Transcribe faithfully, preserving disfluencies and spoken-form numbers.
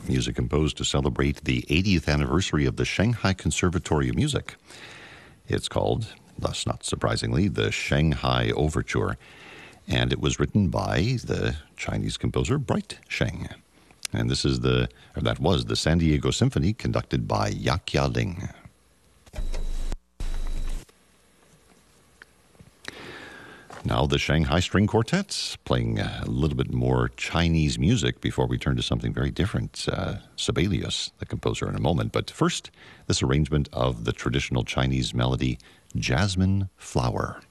music composed to celebrate the eightieth anniversary of the Shanghai Conservatory of Music. It's called, thus not surprisingly, the Shanghai Overture, and it was written by the Chinese composer Bright Sheng. And this is the, or that was the San Diego Symphony, conducted by Yak Ya-ling. Now the Shanghai String Quartet, playing a little bit more Chinese music before we turn to something very different. Uh, Sibelius, the composer, in a moment. But first, this arrangement of the traditional Chinese melody, Jasmine Flower.